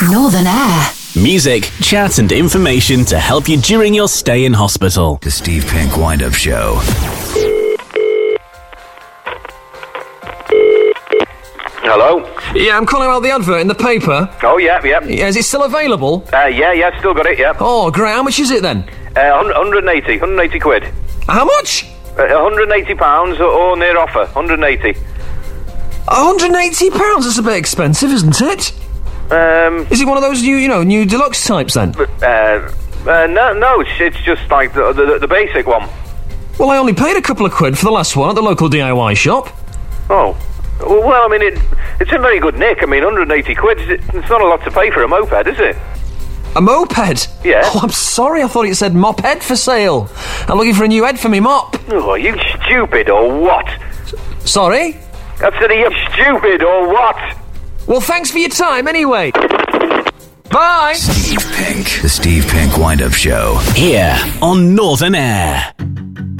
Northern Air. Music, chat and information to help you during your stay in hospital. The Steve Pink Wind-Up Show. Hello? Yeah, I'm calling about the advert in the paper. Oh, yeah. Yeah, is it still available? Yeah, still got it, yeah. Oh, great. How much is it then? 180 quid. How much? £180 or near offer, 180. £180? That's a bit expensive, isn't it? Is it one of those new deluxe types then? No, it's just like the basic one. Well, I only paid a couple of quid for the last one at the local DIY shop. Oh. Well, I mean, it's in very good nick. I mean, 180 quid, it's not a lot to pay for a moped, is it? A moped? Yeah. Oh, I'm sorry, I thought it said moped for sale. I'm looking for a new head for me mop. Oh, are you stupid or what? Sorry? I said, are you stupid or what? Well, thanks for your time anyway. Bye! Steve Pink. The Steve Pink Wind-Up Show. Here on Northern Air.